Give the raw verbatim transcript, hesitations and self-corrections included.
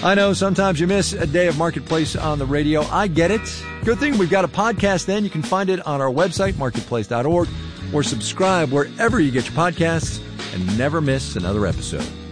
I know sometimes you miss a day of Marketplace on the radio. I get it. Good thing we've got a podcast then. You can find it on our website, marketplace dot org, or subscribe wherever you get your podcasts and never miss another episode.